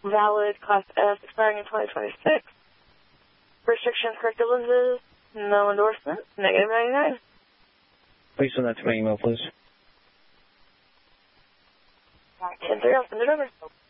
valid Class S, expiring in 2026. Restrictions, corrected lenses, no endorsement, negative 99. Please send that to my email, please. 10-3, I'll send it over.